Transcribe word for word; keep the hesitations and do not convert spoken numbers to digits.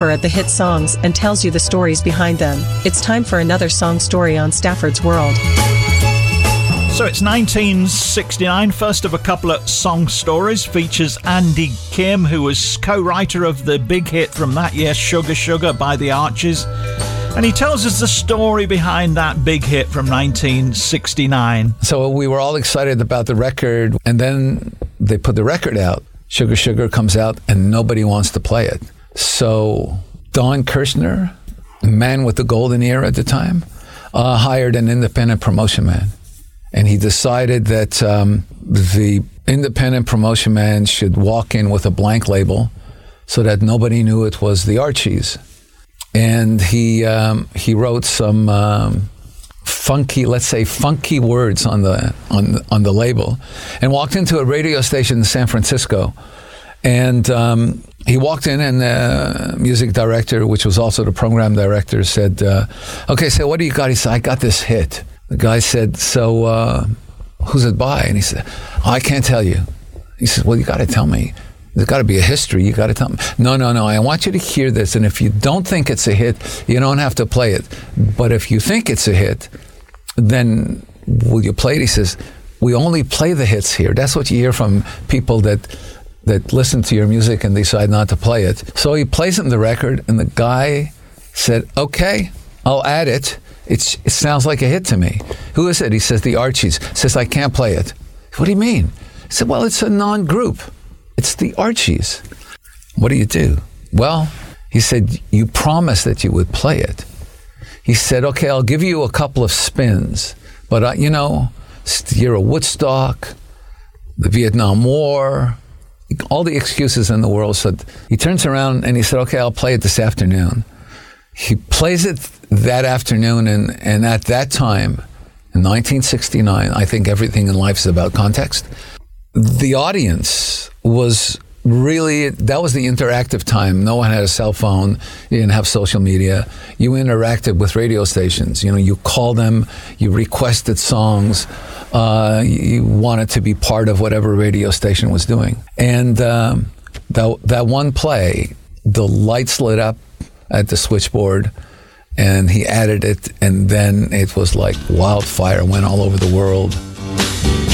deeper at the hit songs and tells you the stories behind them. It's time for another song story on Stafford's World. So it's nineteen sixty-nine, first of a couple of song stories, features Andy Kim, who was co-writer of the big hit from that year, Sugar Sugar by the Archies. And he tells us the story behind that big hit from nineteen sixty-nine. So we were all excited about the record, and then they put the record out. Sugar Sugar comes out, and nobody wants to play it. So Don Kirshner, man with the golden ear at the time, uh, hired an independent promotion man. And he decided that um, the independent promotion man should walk in with a blank label so that nobody knew it was the Archies. And he um, he wrote some um, funky, let's say funky words on the on the, on the label, and walked into a radio station in San Francisco. And um, he walked in, and the music director, which was also the program director, said, uh, "Okay, so what do you got?" He said, "I got this hit." The guy said, "So uh, who's it by?" And he said, "Oh, I can't tell you." He said, "Well, you got to tell me. There's got to be a history. You got to tell me." "No, no, no. I want you to hear this. And if you don't think it's a hit, you don't have to play it. But if you think it's a hit, then will you play it?" He says, "We only play the hits here." That's what you hear from people that that listen to your music and decide not to play it. So he plays it in the record, and the guy said, "Okay, I'll add it. It's, it sounds like a hit to me." "Who is it?" He says, "The Archies." He says, "I can't play it." "What do you mean?" He said, "Well, it's a non-group. It's the Archies." "What do you do?" "Well," he said, "you promised that you would play it." He said, "Okay, I'll give you a couple of spins. But, uh, you know, it's the year of Woodstock, the Vietnam War, all the excuses in the world." So he turns around and he said, "Okay, I'll play it this afternoon." He plays it that afternoon, and, and at that time, in nineteen sixty-nine, I think everything in life is about context. The audience was really, that was the interactive time. No one had a cell phone. You didn't have social media. You interacted with radio stations. You know, you called them, you requested songs, uh, you wanted to be part of whatever radio station was doing. And um, that, that one play, the lights lit up at the switchboard, and he added it, and then it was like wildfire, went all over the world.